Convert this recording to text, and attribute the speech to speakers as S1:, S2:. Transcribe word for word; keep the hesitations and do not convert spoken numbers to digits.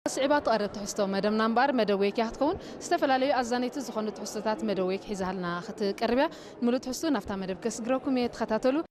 S1: صعيبات قرب تحستو مدام نمبر مدويك يحتكون استفلالي أزانيت زخنت حستات مدويك حزالنا خت قربيا ملو تحستو نفتا مدب كسجروكم يتختاتلو